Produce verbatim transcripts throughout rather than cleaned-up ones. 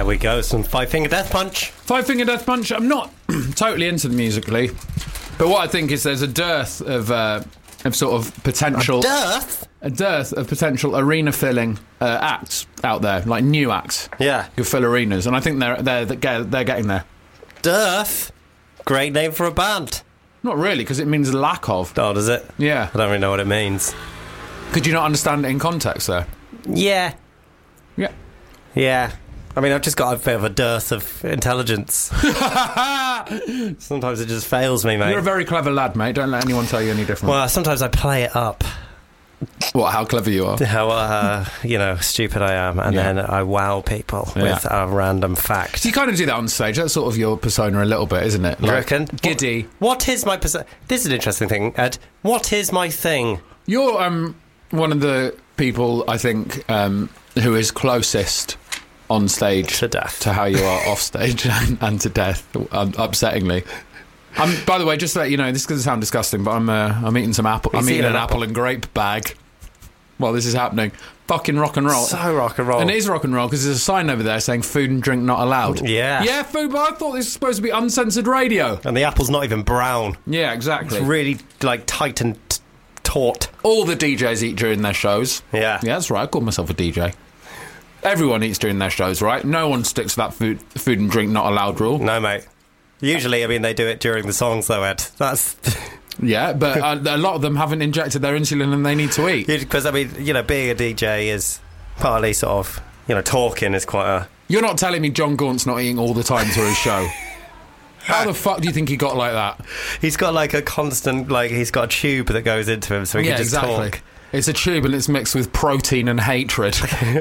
we go, some Five Finger Death Punch. Five Finger Death Punch. I'm not totally into the musically, but what I think is there's a dearth of uh, of sort of potential... A dearth? A dearth of potential arena-filling uh, acts out there, like new acts. Yeah. Who fill arenas, and I think they're, they're, they're, they're getting there. Dearth? Great name for a band. Not really, because it means lack of. Oh, does it? Yeah. I don't really know what it means. Could you not understand it in context there? Yeah. Yeah. Yeah. I mean, I've just got a bit of a dearth of intelligence. Sometimes it just fails me, mate. You're a very clever lad, mate. Don't let anyone tell you any different. Well, sometimes I play it up. What, how clever you are? How, uh, you know, stupid I am. And Yeah. then I wow people Yeah. with a random fact. You kind of do that on stage. That's sort of your persona a little bit, isn't it? You reckon? Giddy. What, what is my... Perso- this is an interesting thing, Ed. What is my thing? You're um, one of the people, I think, um, who is closest on stage To death. to how you are off stage and, and to death, um, upsettingly. Um, by the way, just to let you know, this is going to sound disgusting, but I'm uh, I'm eating some apple. He's I'm eating eating an an apple. apple. and grape bag while this is happening. Fucking rock and roll. So rock and roll. And it is rock and roll because there's a sign over there saying food and drink not allowed. Yeah. Yeah, food, but I thought this was supposed to be uncensored radio. And the apple's not even brown. Yeah, exactly. It's really, like, tight and t- taut. All the D Js eat during their shows. Yeah. Yeah, that's right. I call myself a D J. Everyone eats during their shows, right? No one sticks to that food, food and drink not allowed rule. No, mate. Usually, I mean, they do it during the songs, though, Ed. That's... Yeah, but uh, a lot of them haven't injected their insulin and they need to eat. Because, I mean, you know, being a D J is partly sort of, you know, talking is quite a... You're not telling me John Gaunt's not eating all the time through his show. How the fuck do you think he got like that? He's got, like, a constant, like, he's got a tube that goes into him so he yeah, can just exactly. talk. It's a tube and it's mixed with protein and hatred.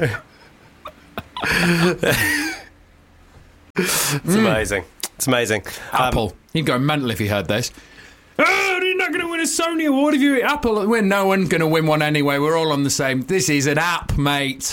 It's amazing. It's amazing. Apple. Um, He'd go mental if he heard this. Oh, you're not going to win a Sony Award if you eat Apple. We're no one going to win one anyway. We're all on the same. This is an app, mate.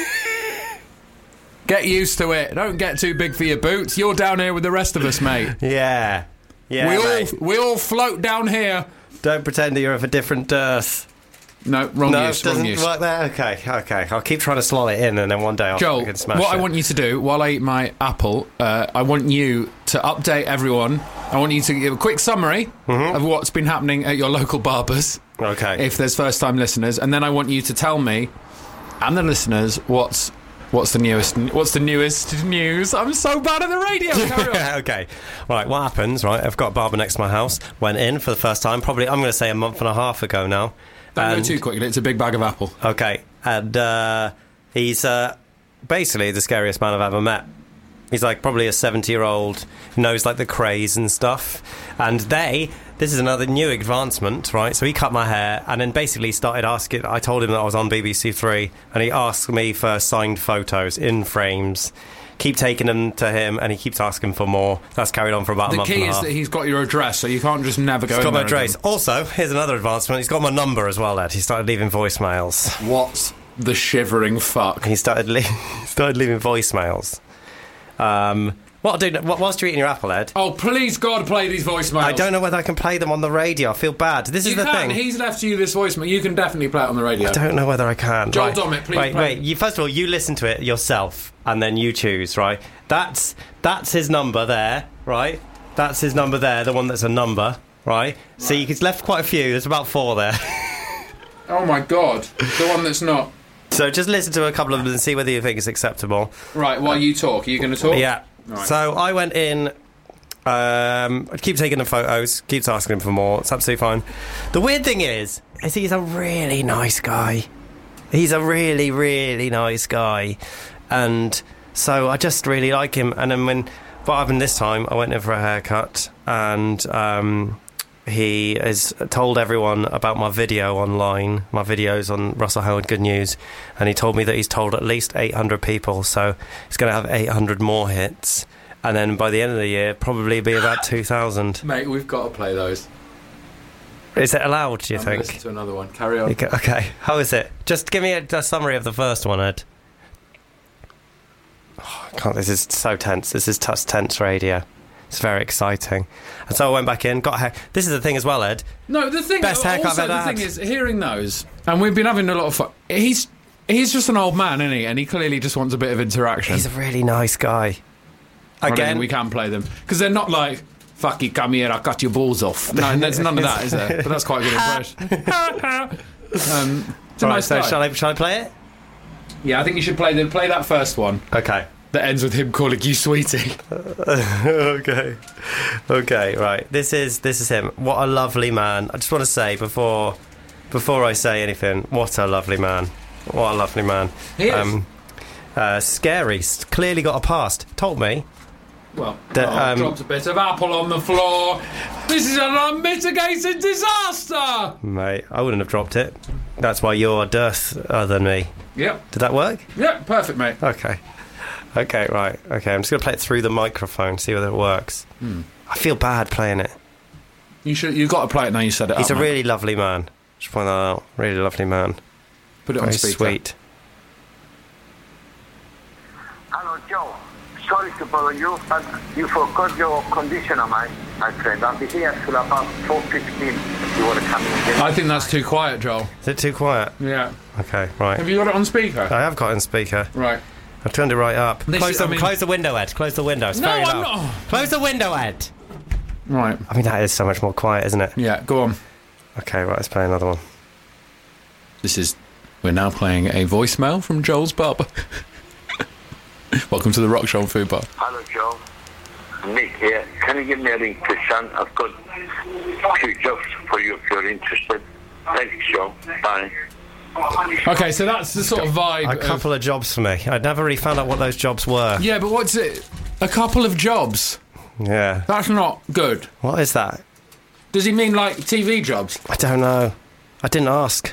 Get used to it. Don't get too big for your boots. You're down here with the rest of us, mate. yeah. Yeah, we mate. all we all float down here. Don't pretend that you're of a different earth. No, wrong no, use. it doesn't Wrong use. work there? Okay, okay. I'll keep trying to slot it in and then one day I'll Joel, fucking smash what it. I want you to do while I eat my apple, uh, I want you to update everyone. I want you to give a quick summary Mm-hmm. of what's been happening at your local barbers, Okay. if there's first-time listeners, and then I want you to tell me and the listeners what's what's the newest what's the newest news. I'm so bad at the radio. Carry on. Okay. Right, what happens, right, I've got a barber next to my house, went in for the first time, probably, I'm going to say a month and a half ago now. Don't go And- too quickly. It's a big bag of apple. Okay, and uh, he's uh, basically the scariest man I've ever met. He's like probably a seventy-year-old who knows like the craze and stuff. And they, this is another new advancement, right? So he cut my hair and then basically started asking. I told him that I was on B B C Three, and he asked me for signed photos in frames. Keep taking them to him, and he keeps asking for more. That's carried on for about a The month key and a is half. that he's got your address, so you can't just never go He's in got my there address. again. Also, here's another advancement. He's got my number as well, Ed. He started leaving voicemails. What the shivering fuck? He started le- started leaving voicemails. Um, what I'll do, wh- whilst you're eating your apple, Ed, Oh, please, God, play these voicemails. I don't know whether I can play them on the radio. I feel bad. This You is the can. thing. He's left you this voicemail. You can definitely play it on the radio. I don't know whether I can. Joel right. Dommett, please Wait, play. wait. You, first of all, you listen to it yourself, and then you choose. Right. That's that's his number there. Right. That's his number there. The one that's a number. Right. So Right. he's left quite a few. There's about four there. Oh my God, the one that's not. So just listen to a couple of them and see whether you think it's acceptable. Right, while you talk, are you going to talk? Yeah. Right. So I went in. Um, I keep taking the photos. Keeps asking him for more. It's absolutely fine. The weird thing is, is he's a really nice guy. He's a really, really nice guy, and so I just really like him. And then when what happened this time, I went in for a haircut, and um, he has told everyone about my video online, my videos on Russell Howard Good News, and he told me that he's told at least eight hundred people, so he's going to have eight hundred more hits, and then by the end of the year, probably be about two thousand. Mate, we've got to play those. Is it allowed, do you I'm gonna think? listen to another one. Carry on. Okay, okay, how is it? Just give me a, a summary of the first one, Ed. Oh, I can't, this is so tense. This is t- tense radio. It's very exciting. And so I went back in, got a hair. This is the thing as well, Ed. No, the thing. Best haircut also, I've the ever thing had. is, hearing those, and we've been having a lot of fun. He's He's just an old man, isn't he? And he clearly just wants a bit of interaction. He's a really nice guy. Again, I mean, we can play them because they're not like "fuck you, come here, I cut your balls off." No, there's none of that, is there? But that's quite a good impression. um, it's a right, nice so guy. shall I, shall I play it? Yeah, I think you should play the, play that first one. Okay. That ends with him calling you sweetie. okay. Okay, right. This is this is him. What a lovely man. I just want to say before before I say anything, what a lovely man. What a lovely man. He is. Um, uh, scary. Clearly got a past. Told me. Well, that, oh, um, dropped a bit of apple on the floor. This is an unmitigated disaster. Mate, I wouldn't have dropped it. That's why you're dirthier than me. Yep. Did that work? Yep, perfect, mate. Okay. Okay, right. Okay, I'm just going to play it through the microphone, see whether it works. Hmm. I feel bad playing it. You should. You've got to play it now you said it He's up, a mate. really lovely man. Just point that out. Really lovely man. Put it Very on speaker. sweet. Hello, Joe. Sorry to bother you, but you forgot your conditioner, my, my friend. I'll be here till about four fifteen if you want to come in. I think that's too quiet, Joel. Is it too quiet? Yeah. Okay, right. Have you got it on speaker? I have got it on speaker. Right. I've turned it right up. This Close is- the, I mean- close the window, Ed. Close the window. It's No, very I'm loud. not. Close the window, Ed. Right. I mean, that is so much more quiet, isn't it? Yeah, go on. Okay, right, let's play another one. This is... We're now playing a voicemail from Joel's Barber. Welcome to the Rock Show on Food Bar. Hello, Joe. Nick here. Can you give me a ring, please, son? I've got a few jobs for you if you're interested. Thanks, Joe. Bye. Okay, so that's the sort of vibe. A couple of jobs for me. I'd never really found out what those jobs were. Of, yeah, but what's it? A couple of jobs. Yeah. That's not good. What is that? Does he mean like T V jobs? I don't know. I didn't ask.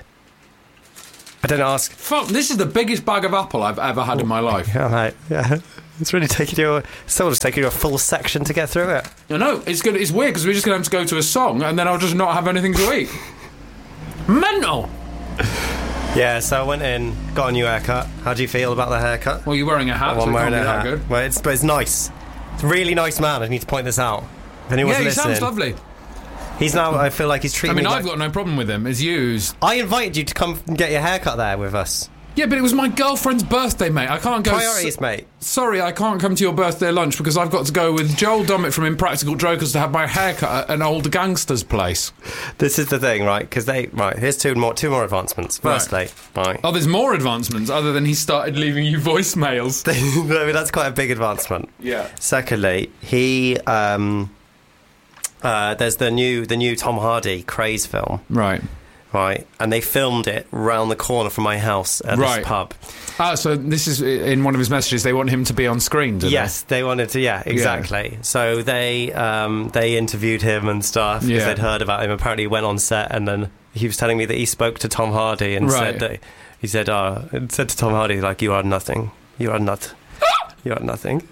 I didn't ask. Fuck, this is the biggest bag of apple I've ever had in my life. Yeah, mate. Yeah. It's really taking you... A, still just taking you a full section to get through it. I know, it's gonna, it's weird because we're just going to have to go to a song and then I'll just not have anything to eat. Mental! Yeah, so I went in, got a new haircut. How do you feel about the haircut? Well, you're wearing a hat, Well, so I'm it can't wearing be a that hat. good. Well, it's, but it's nice. It's a really nice man. I need to point this out. If anyone's Yeah, he listening, sounds lovely. he's now... I feel like he's I treating mean, me I've like... got no problem with him. It's you. I invited you to come and get your haircut there with us. Yeah, but it was my girlfriend's birthday, mate. I can't go... Priorities, mate. Sorry, I can't come to your birthday lunch because I've got to go with Joel Dommett from Impractical Jokers to have my haircut at an old gangster's place. This is the thing, right? Because they... Right, here's two more two more advancements. Firstly, right. Oh, there's more advancements other than he started leaving you voicemails. I mean, that's quite a big advancement. Yeah. Secondly, he... Um, uh, there's the new the new Tom Hardy Craze film, Right. right? And they filmed it round the corner from my house at Right. this pub. Ah, so this is in one of his messages. They want him to be on screen, do Yes, they wanted to. Yeah, exactly. So they um, they interviewed him and stuff because Yeah. they'd heard about him. Apparently, he went on set and then he was telling me that he spoke to Tom Hardy and Right. said that he said, uh, said to Tom Hardy like, "You are nothing. You are not. You are nothing."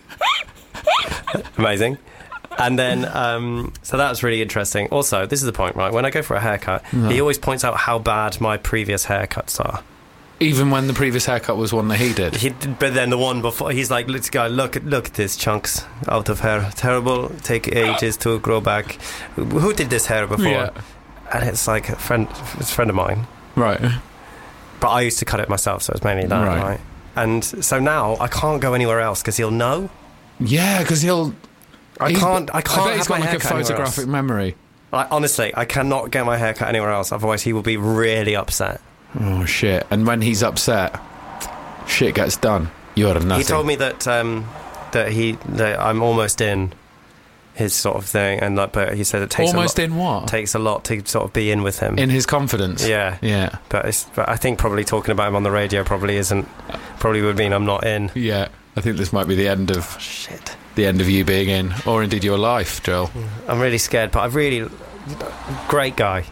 Amazing. And then, um, so that was really interesting. Also, this is the point, right? When I go for a haircut, he always points out how bad my previous haircuts are. they? Even when the previous haircut was one that he did. He, but then the one before, he's like, "Let's go. Look at look at this chunks out of hair. Terrible. Take ages to grow back. Who did this hair before?" Yeah. And it's like a friend, it's a friend of mine. Right. But I used to cut it myself, so it's mainly that, Right. right? And so now I can't go anywhere else because he'll know. Yeah, because he'll... I he's- can't. I can't I bet he's have got my like a haircut anywhere photographic else. memory. Like, honestly, I cannot get my haircut anywhere else. Otherwise, he will be really upset. Oh, shit. And when he's upset, shit gets done. You're nothing. He told me that um, that he that I'm almost in his sort of thing, and like, but he said it takes Almost a lot, in what? takes a lot to sort of be in with him. In his confidence. Yeah, Yeah. but it's, but I think probably talking about him on the radio probably isn't probably would mean I'm not in. Yeah. I think this might be the end of Shit, the end of you being in, or indeed your life, Joel. I'm really scared. But I really great guy.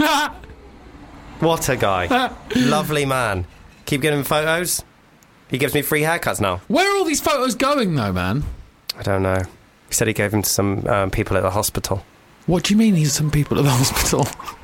What a guy, lovely man. Keep getting him photos. He gives me free haircuts now. Where are all these photos going, though, man? I don't know. He said he gave them to some um, people at the hospital. What do you mean he's some people at the hospital?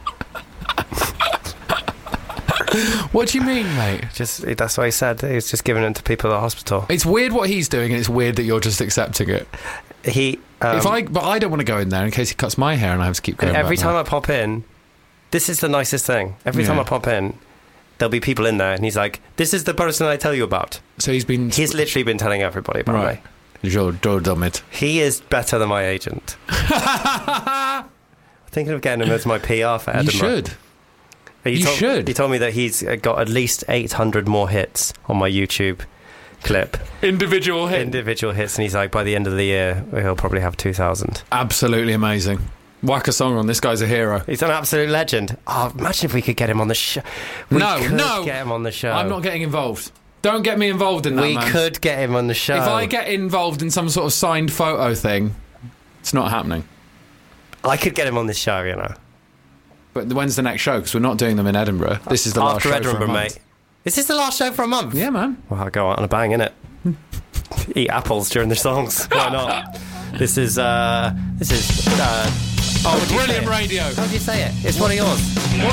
What do you mean, mate? Just that's what he said. He was just giving them to people at the hospital. It's weird what he's doing, and it's weird that you're just accepting it. He. Um, if I, but I don't want to go in there in case he cuts my hair, and I have to keep going. and every back time now. I pop in, this is the nicest thing. Every time Yeah. I pop in, there'll be people in there, and he's like, "This is the person I tell you about." So he's been. He's literally been telling everybody about right. me. Joe, Joe Dummett. He is better than my agent. I'm thinking of getting him as my P R for Edinburgh. You should. He you told, should. He told me that he's got at least eight hundred more hits on my YouTube clip. Individual hits. Individual hits, and he's like, by the end of the year, he'll probably have two thousand. Absolutely amazing. Whack a song on. This guy's a hero. He's an absolute legend. Oh, imagine if we could get him on the show. We no, could no. get him on the show. I'm not getting involved. Don't get me involved in that, We man. could get him on the show. If I get involved in some sort of signed photo thing, it's not happening. I could get him on this show, you know. But when's the next show? Because we're not doing them in Edinburgh. This is the last After show Edinburgh, for a month. mate. Is this the last show for a month? Yeah, man. Well, I'll go out on a bang, innit? Eat apples during the songs. Why not? This is, uh... This is, uh... Oh, how would you say brilliant it? radio. How do you say it? It's one of yours.